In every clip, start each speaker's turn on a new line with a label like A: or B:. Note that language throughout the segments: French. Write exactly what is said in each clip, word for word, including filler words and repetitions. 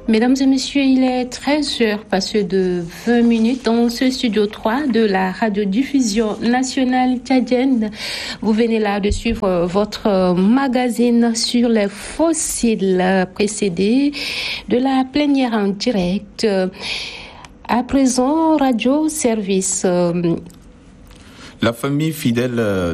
A: Mesdames et messieurs, il est treize heures passées de vingt minutes dans ce studio trois de la radiodiffusion nationale tchadienne. Vous venez là de suivre votre magazine sur les fossiles précédés de la plénière en direct. À présent, Radio Service.
B: La famille fidèle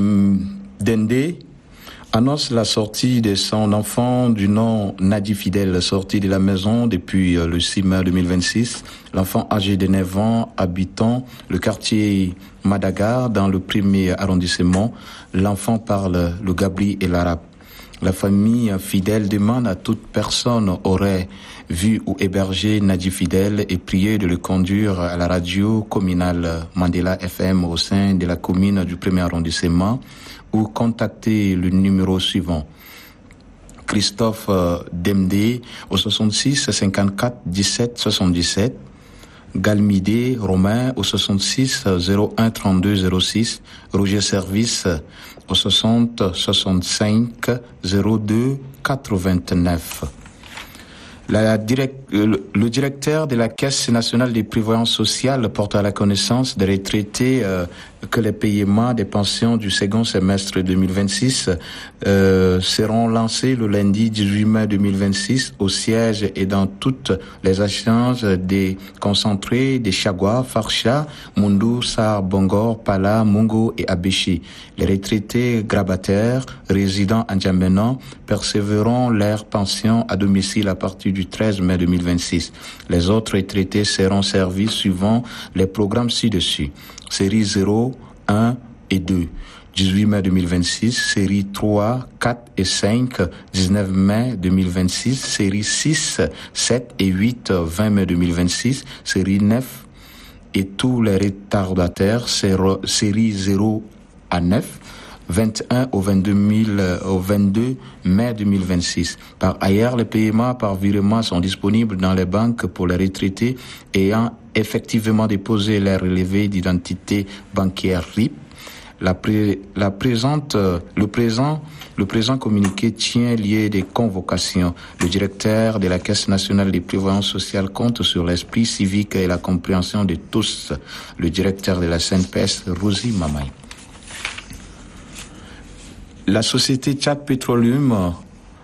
B: d'Endé annonce la sortie de son enfant du nom Nadi Fidèle, sorti de la maison depuis le six mai deux mille vingt-six. L'enfant âgé de neuf ans, habitant le quartier Madagar dans le premier arrondissement. L'enfant parle le gabri et l'arabe. La famille fidèle demande à toute personne aurait vu ou hébergé Nadi Fidèle et prié de le conduire à la radio communale Mandela F M au sein de la commune du premier arrondissement ou contacter le numéro suivant. Christophe Demdé au soixante-six cinquante-quatre dix-sept soixante-dix-sept. Galmidé Romain au soixante-six zéro un trente-deux zéro six. Roger Service au soixante soixante-cinq zéro deux quatre-vingt-neuf. La direct, le, le directeur de la Caisse nationale de prévoyance sociale porte à la connaissance des retraités euh, que les paiements des pensions du second semestre deux mille vingt-six euh, seront lancés le lundi dix-huit mai deux mille vingt-six au siège et dans toutes les agences des concentrés des Chagua, Farsha, Mundu, Sar, Bongor, Pala, Mungo et Abéchi. Les retraités grabataires résidant en Djambenan percevront leur pension à domicile à partir du treize mai deux mille vingt-six. Les autres retraités seront servis suivant les programmes ci-dessus. Série zéro, un et deux, dix-huit mai deux mille vingt-six. Série trois, quatre et cinq, dix-neuf mai deux mille vingt-six. Série six, sept et huit, vingt mai deux mille vingt-six. Série neuf et tous les retardataires, série zéro à neuf, vingt et un au vingt-deux mai deux mille vingt-six. Par ailleurs, les paiements par virement sont disponibles dans les banques pour les retraités ayant effectivement déposé leur relevé d'identité bancaire R I P. La, pré, la présente, le présent, le présent communiqué tient lieu des convocations. Le directeur de la Caisse nationale de prévoyance sociale compte sur l'esprit civique et la compréhension de tous. Le directeur de la C N P S, Rosie Mamaï. La société Tchad Petroleum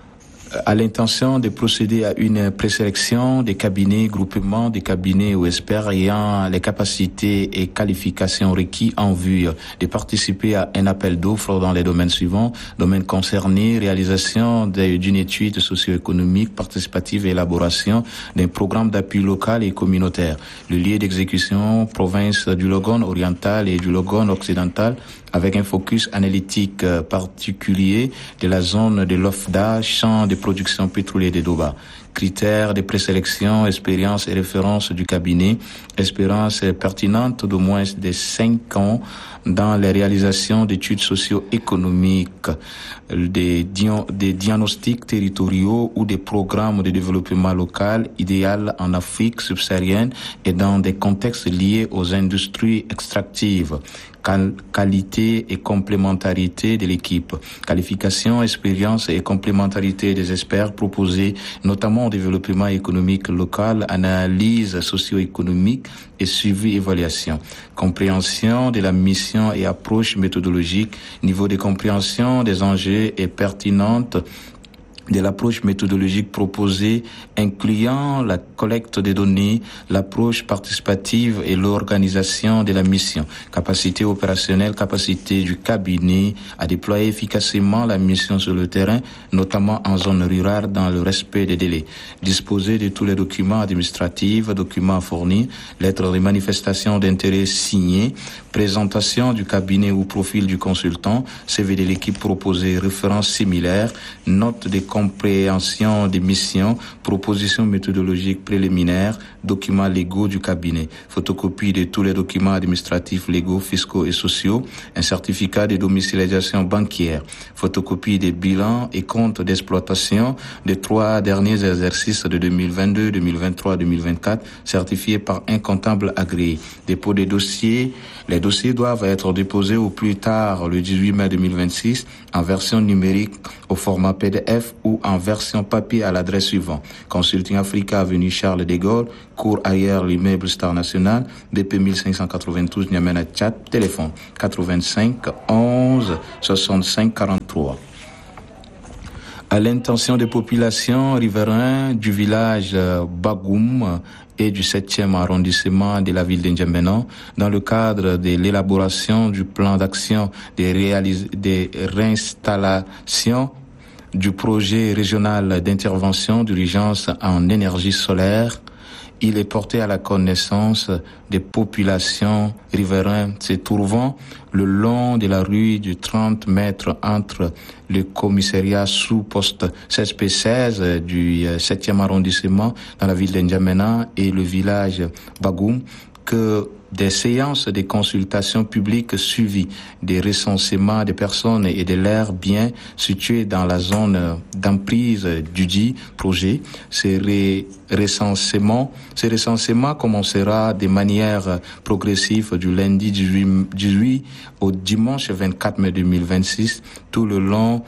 B: a l'intention de procéder à une présélection des cabinets, groupements des cabinets ou experts ayant les capacités et qualifications requis en vue de participer à un appel d'offres dans les domaines suivants. Domaines concernés, réalisation d'une étude socio-économique participative et élaboration d'un programme d'appui local et communautaire. Le lieu d'exécution, province du Logone oriental et du Logone occidental, avec un focus analytique particulier de la zone de l'O F D A, champ de production pétrolière de Doba. Critères de présélection, expérience et référence du cabinet, expérience pertinente d'au moins de cinq ans dans les réalisations d'études socio-économiques, des, dion, des diagnostics territoriaux ou des programmes de développement local idéal en Afrique subsaharienne et dans des contextes liés aux industries extractives. Qualité et complémentarité de l'équipe, qualification, expérience et complémentarité des experts proposés, notamment au développement économique local, analyse socio-économique et suivi évaluation, compréhension de la mission et approche méthodologique, niveau de compréhension des enjeux et pertinente de l'approche méthodologique proposée, incluant la collecte des données, l'approche participative et l'organisation de la mission, capacité opérationnelle, capacité du cabinet à déployer efficacement la mission sur le terrain, notamment en zone rurale dans le respect des délais, disposer de tous les documents administratifs, documents fournis, lettres de manifestation d'intérêt signés, présentation du cabinet ou profil du consultant, C V de l'équipe proposée, références similaires, notes de compréhension des missions, propositions méthodologiques préliminaires, documents légaux du cabinet, photocopie de tous les documents administratifs légaux, fiscaux et sociaux, un certificat de domiciliation bancaire, photocopie des bilans et comptes d'exploitation des trois derniers exercices de deux mille vingt-deux, deux mille vingt-trois, deux mille vingt-quatre, certifiés par un comptable agréé, dépôt des dossiers. Les dossiers doivent être déposés au plus tard le dix-huit mai deux mille vingt-six en version numérique au format P D F ou ou en version papier à l'adresse suivante. Consulting Africa, avenue Charles de Gaulle, cour arrière l'immeuble Star National, B P mille cinq cent quatre-vingt-douze, N'Djamena, Tchad, téléphone quatre-vingt-cinq onze soixante-cinq quarante-trois. À l'intention des populations riveraines du village Bagoum et du septième arrondissement de la ville de N'Djamena, dans le cadre de l'élaboration du plan d'action des, réalis- des réinstallations du projet régional d'intervention d'urgence en énergie solaire, il est porté à la connaissance des populations riveraines se trouvant le long de la rue du trente mètres entre le commissariat sous-poste seize P seize du septième arrondissement dans la ville de N'Djamena et le village Bagoum que des séances de consultation publiques suivies des recensements des personnes et de leurs biens situés dans la zone d'emprise du dit projet. Ces ré- recensements, ces recensements commencera de manière progressive du lundi dix-huit au dimanche vingt-quatre mai deux mille vingt-six tout le long,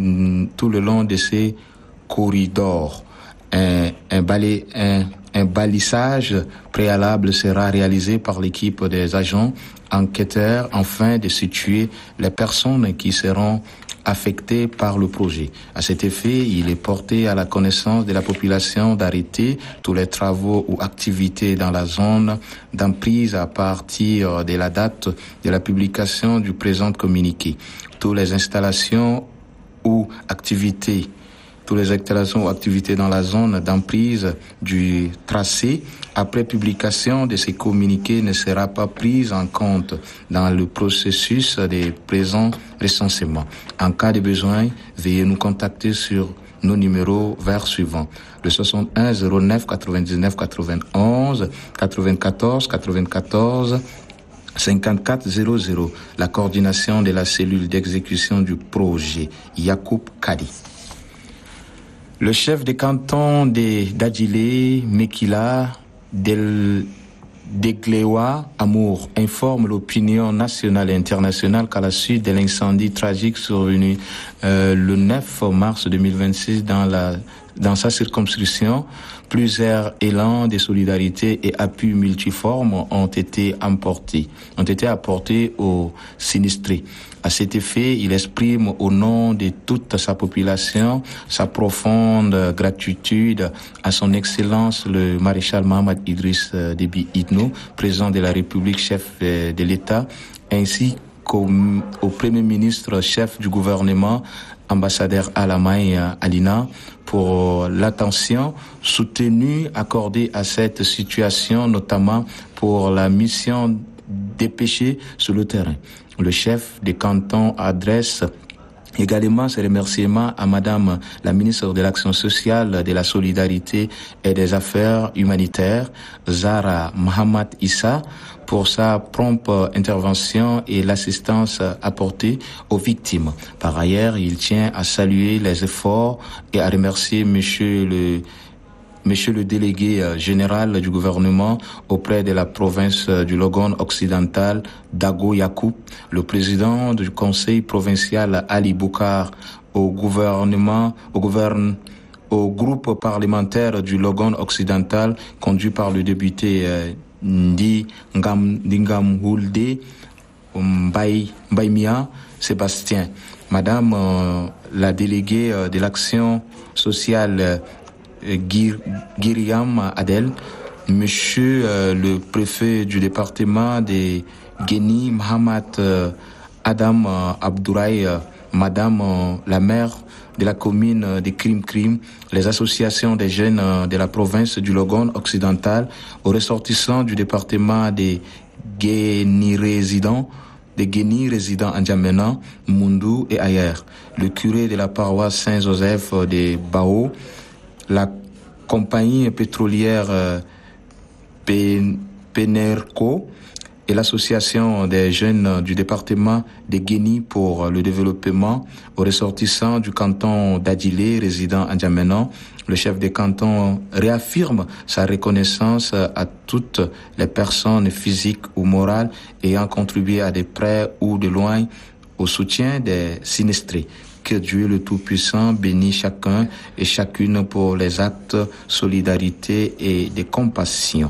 B: tout le long de ces corridors. Un, un, balai, un, un balissage préalable sera réalisé par l'équipe des agents enquêteurs afin de situer les personnes qui seront affectées par le projet. À cet effet, il est porté à la connaissance de la population d'arrêter tous les travaux ou activités dans la zone d'emprise à partir de la date de la publication du présent communiqué. Toutes les installations ou activités Toutes les installations ou activités dans la zone d'emprise du tracé après publication de ces communiqués ne sera pas prise en compte dans le processus des présents recensements. En cas de besoin, veuillez nous contacter sur nos numéros verts suivants. Le soixante et un zéro neuf quatre-vingt-dix-neuf quatre-vingt-onze quatre-vingt-quatorze quatre-vingt-quatorze cinquante-quatre zéro zéro. La coordination de la cellule d'exécution du projet, Yacoub Kadi. Le chef de canton de d'Adjilé, Mekila, del Deglewa Amour informe l'opinion nationale et internationale qu'à la suite de l'incendie tragique survenu euh, le neuf mars deux mille vingt-six dans la dans sa circonscription, plusieurs élans de solidarité et appuis multiformes ont été apportés, ont été apportés aux sinistrés. À cet effet, il exprime au nom de toute sa population sa profonde gratitude à son Excellence le maréchal Mohamed Idriss Déby Itno, président de la République, chef de l'État, ainsi qu'au au Premier ministre, chef du gouvernement, ambassadeur Alamaï Alina, pour l'attention soutenue accordée à cette situation, notamment pour la mission dépêchée sur le terrain. Le chef de canton adresse également ses remerciements à Madame la ministre de l'Action sociale, de la Solidarité et des Affaires humanitaires, Zahra Mohamed Issa, pour sa prompte intervention et l'assistance apportée aux victimes. Par ailleurs, il tient à saluer les efforts et à remercier Monsieur le Monsieur le délégué général du gouvernement auprès de la province du Logone occidental, Dago Yacoub, le président du conseil provincial Ali Boukar, au gouvernement, au gouverne, au groupe parlementaire du Logone occidental conduit par le député euh, Ndi Ngam Ndingam Hulde Mbaye Mbaye Sébastien, Madame euh, la déléguée euh, de l'action sociale euh, Gir, Giriam Adel, Monsieur euh, le préfet du département de Guéni, Mohamed euh, Adam euh, Abdouraye, euh, Madame euh, la maire de la commune euh, de Krim Krim, les associations des jeunes euh, de la province du Logone occidental, aux ressortissants du département de Guéni résidents, de Guéni résidents en N'Djamena, Moundou et ailleurs, le curé de la paroisse Saint-Joseph de Bao, la compagnie pétrolière euh, Penerco et l'association des jeunes du département de Guéni pour le développement, aux ressortissants du canton d'Adjilé résidant à N'Djamena. Le chef de canton réaffirme sa reconnaissance à toutes les personnes physiques ou morales ayant contribué à de près ou de loin au soutien des sinistrés. Que Dieu le Tout-Puissant bénisse chacun et chacune pour les actes de solidarité et de compassion.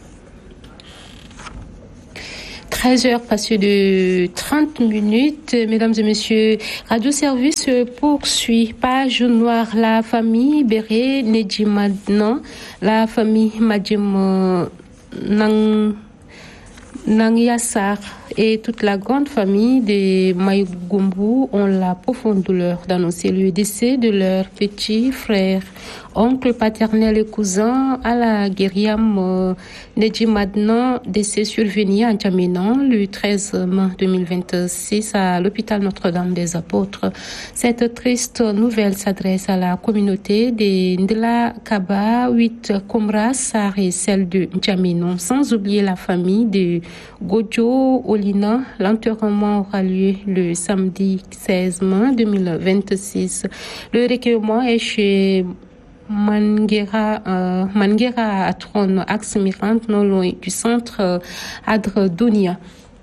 A: treize heures passées de trente minutes. Mesdames et messieurs, Radio Service poursuit. Page noire, la famille Béré Nedji Madnan, la famille Madjim Nang Nangyasar et toute la grande famille des Maïgumbu ont la profonde douleur d'annoncer le décès de leur petit frère, oncle paternel et cousin à la Guériam euh, Nedji Madnan, décès survenu à N'Djamena le treize mai deux mille vingt-six à l'hôpital Notre-Dame des Apôtres. Cette triste nouvelle s'adresse à la communauté des Ndla Kaba, huit Komra, Sar et celle de N'Djamena, sans oublier la famille de Gojo Olina. L'enterrement aura lieu le samedi seize mai deux mille vingt-six. Le recueillement est chez Manguera, euh, Manguera à Tron, axe Mirante, non loin du centre euh, Adre Dounia.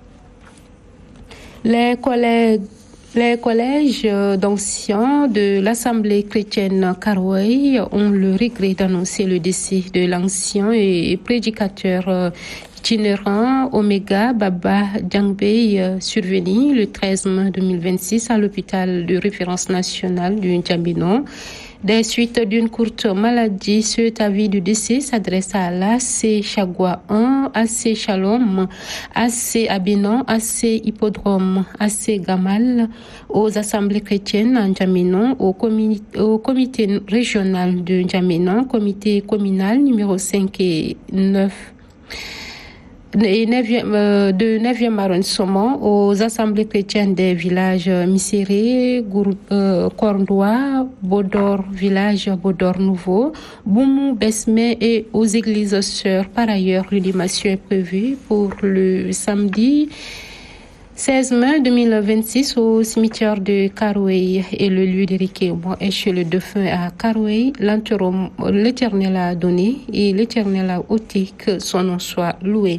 A: Les collègues Les collèges d'anciens de l'Assemblée chrétienne Karouaï ont le regret d'annoncer le décès de l'ancien et prédicateur itinérant Omega Baba Djangbei, survenu le treize mai deux mille vingt-six à l'hôpital de référence nationale du N'Djamena. Des suites d'une courte maladie, cet avis de décès s'adresse à l'A C Chagua un, A C Shalom, A C Abinan, A C Hippodrome, A C Gamal, aux assemblées chrétiennes en N'Djamena, au, comi- au comité régional de N'Djamena, comité communal numéro cinq et neuf. Et neuvième, euh, de neuvième arrondissement aux assemblées chrétiennes des villages Miséré, euh, Cordoua, Bodor, village Bodor Nouveau, Boumou, Besmé et aux églises sœurs. Par ailleurs, l'animation est prévue pour le samedi seize mai deux mille vingt-six au cimetière de Karouaï et le lieu de recueillement est chez le défunt à Karouaï. L'Éternel a donné et l'Éternel a ôté, que son nom soit loué.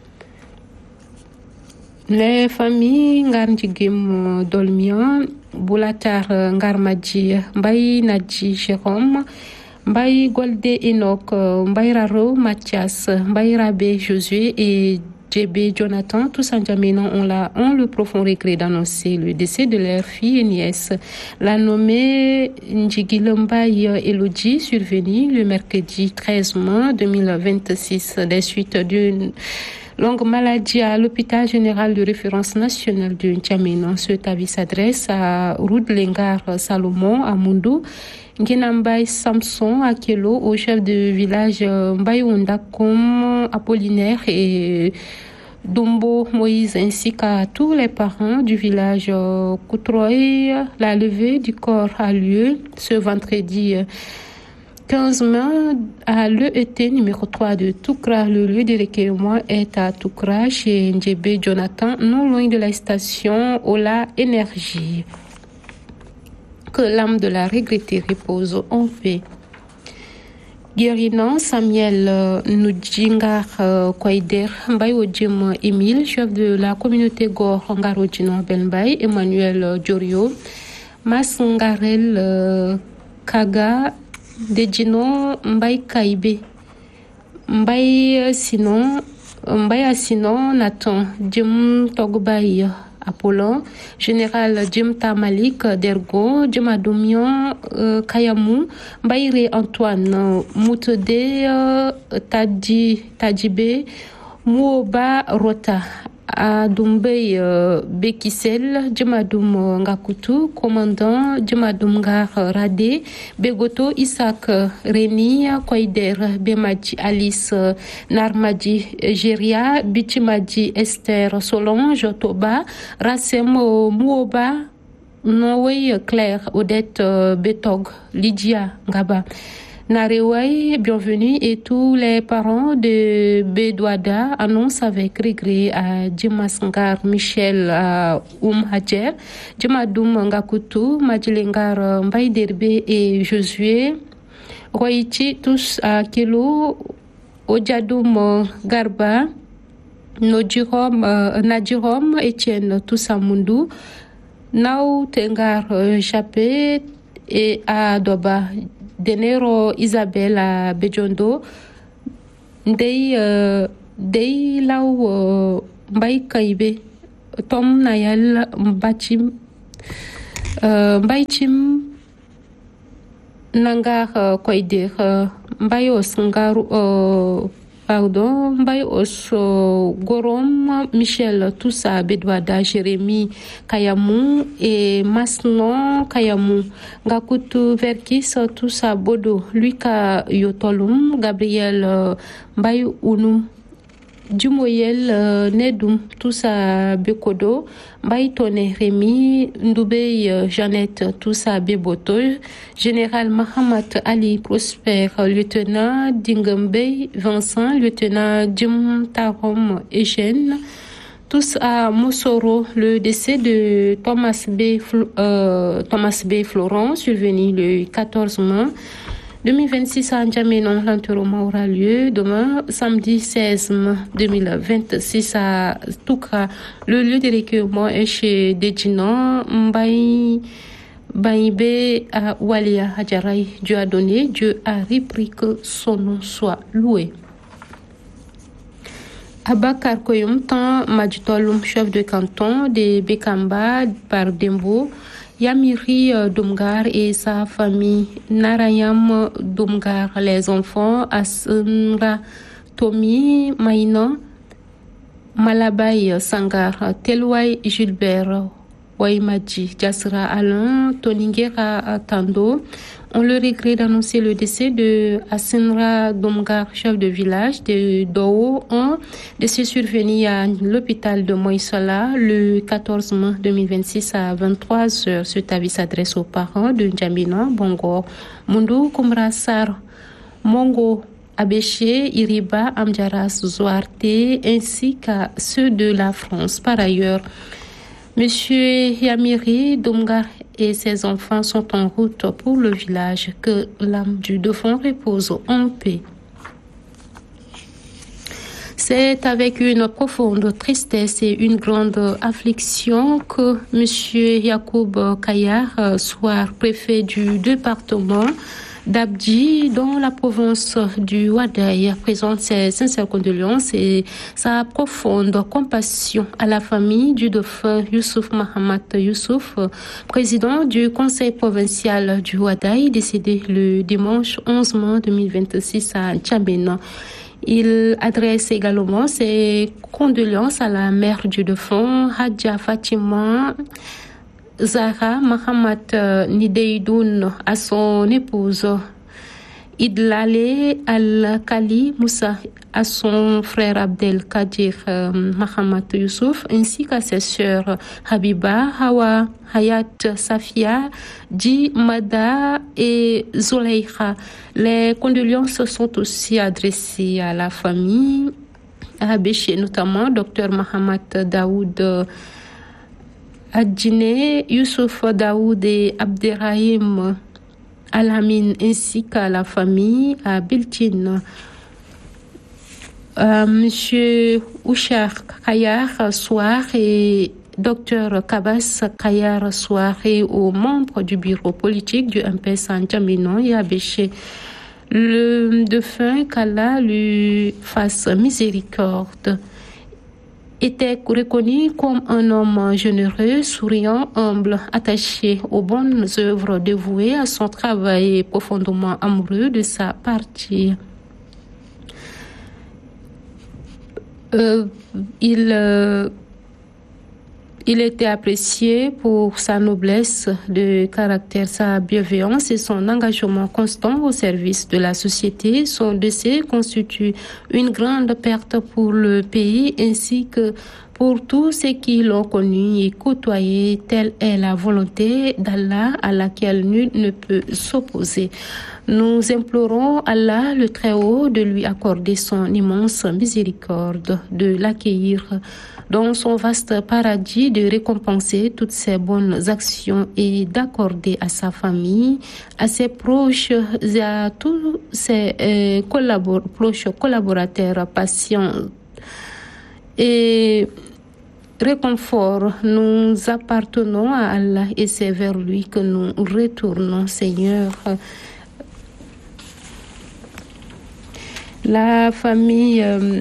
A: Les familles Ngarnjigim Dolmian, Boulatar Ngarmadji, Mbaye Nadji Jérôme, Mbaye Golde Enoch, Mbaye Raro Mathias, Mbaye Rabé Josué et J B Jonathan, tous en N'Djamena ont, la, ont le profond regret d'annoncer le décès de leur fille et nièce. La nommée Ndjigilombaye Elodie, survenue le mercredi treize mai deux mille vingt-six, des suites d'une longue maladie à l'hôpital général de référence nationale de N'Djamena. Cet avis s'adresse à Roudlengar Salomon à Mundu, Ngenambay Samson à Kelo, au chef de village Mbayounda comme Apollinaire et Dombo Moïse, ainsi qu'à tous les parents du village Koutroy. La levée du corps a lieu ce vendredi quinze mai à l'E E T numéro trois de Toukra. Le lieu de recueillement est à Toukra chez Ndjébé Jonathan, non loin de la station Ola Énergie. Que l'âme de la regrettée repose en paix. Guérinan Samuel Nudjingar Kwaider Mbaye Emile, chef de la communauté Gor Ngarojino Benbay, Emmanuel Diorio, Masngarel Kaga Dejino Mbaye Kaibé, Mbaye Sinon, Mbaye Sinon Nathan, Jim Togbaye Apollon, général Jim Tamalik Dergo, Jim Adomion euh, Kayamou, Mbaye Antoine Moutede euh, Tadji Tadjibé, Mouoba Rota, Adumbey euh, Bekisel, Djemadoum Ngakutu, commandant Djemadoum Gar Radé, Begoto Isaac Reni, Kwaider Bemadji Alice Narmadji Geria, Bichimadji Esther Solange Toba, Rassem Mouoba, Noé Claire, Odette Betog, Lydia Ngaba. Nareway, bienvenue, et tous les parents de Bedouada annoncent avec regret à Djimasngar Michel à Oum Hadjer, Djimadoum Ngakutu, Madjilengar Mbaye Derbe et Josué, Roïti, tous à Kelo, Odjadoum Garba, Nodjirom, Nadjirom, Etienne, tous à Mundu, Nau Tengar Chapé et à Doba, Denero Isabelle Bejondo, Ndei Dei Lau Mbai Kaibe, Tom Nayal Mbachim, Mbaichim Nangar Koidir, Mbayos Ngaru. Pardon, Mbayos Gorom, Michel Toussa Bedouada, Jérémy Kayamou et Masnon Kayamou, Gakutu Verkis Toussa Bodo, Luika Yotolum, Gabriel Mbayou Ounou, Dumoyel euh, Nedoum, Toussa Bekodo, Baïtone Rémi, Ndoubey Jeannette, Toussa Beboto, Général Mahamat Ali Prosper, Lieutenant Dingambey Vincent, Lieutenant Djim Tarom Eugène, tous à Moussoro. Le décès de Thomas B. Flo, euh, Thomas B. Florent, survenu le quatorze mai deux mille vingt-six à N'Djamena. L'enterrement aura lieu demain, samedi seize mai deux mille vingt-six à Toukra. Le lieu de recueillement est chez Dedjinan, Mbaye, Baïbe à Walia Hadjaraï. Dieu a donné, Dieu a repris, que son nom soit loué. Abakar Koyum Tan Madjitolum, chef de canton de Bekamba par Dembo, Yamiri Domgar et sa famille, Narayam Domgar, les enfants, Asra Tomi Maïna, Malabay Sangar, Telway Gilbert, Waimadji, Jassra Alain, Toningera Tando. On le regrette d'annoncer le décès de Asenra Domgar, chef de village de Doo, un décès survenu à l'hôpital de Moïsola le quatorze mai deux mille vingt-six à vingt-trois heures. Ce avis s'adresse aux parents de N'Djamena, Bongo, Mundu, Kumrasar, Mongo, Abéché, Iriba, Amjaras, Zouarte, ainsi qu'à ceux de la France. Par ailleurs, Monsieur Yamiri Domgar et ses enfants sont en route pour le village. Que l'âme du défunt repose en paix. C'est avec une profonde tristesse et une grande affliction que Monsieur Yacoub Kayar, soir préfet du département d'Abdi, dans la province du Wadaï, présente ses sincères condoléances et sa profonde compassion à la famille du défunt Youssouf Mahamat Youssouf, président du conseil provincial du Wadaï, décédé le dimanche onze mai deux mille vingt-six à N'Djamena. Il adresse également ses condoléances à la mère du défunt, Hadja Fatima Zahra Mahamat Nideidoun, à son épouse Idlale Al-Kali Moussa, à son frère Abdel Kadir Mahamat Youssouf, ainsi qu'à ses sœurs Habiba, Hawa, Hayat, Safia, Di, Mada et Zuleikha. Les condoléances sont aussi adressées à la famille, à Abéché notamment, Docteur Mahamat Daoud Adjine, Youssouf Daoud et Abderrahim Al-Amin, ainsi qu'à la famille à Biltine. Euh, Monsieur Ouchar Kayar Soir et Docteur Kabas Kayar Soir et aux membres du bureau politique du M P S N'Djamena et Abéché. Le défunt, qu'Allah lui fasse miséricorde, était reconnu comme un homme généreux, souriant, humble, attaché aux bonnes œuvres, dévoué à son travail et profondément amoureux de sa partie. Euh, il, euh, il était apprécié pour sa noblesse de caractère, sa bienveillance et son engagement constant au service de la société. Son décès constitue une grande perte pour le pays ainsi que pour tous ceux qui l'ont connu et côtoyé. Telle est la volonté d'Allah à laquelle nul ne peut s'opposer. Nous implorons Allah le Très-Haut de lui accorder son immense miséricorde, de l'accueillir dans son vaste paradis, de récompenser toutes ses bonnes actions et d'accorder à sa famille, à ses proches et à tous ses euh, collabor- proches collaborateurs patients et réconfort. Nous appartenons à Allah et c'est vers lui que nous retournons, Seigneur. La famille euh,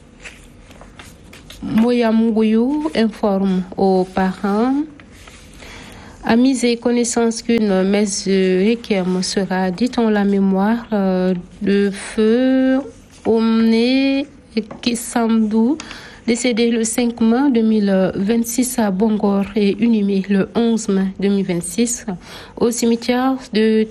A: Moyamgouyou informe aux parents, amis et connaissances qu'une messe de Requiem sera dite en la mémoire euh, de feu Omné Kissamdou, décédé le cinq mai deux mille vingt-six à Bongor et inhumé le onze mai deux mille vingt-six au cimetière de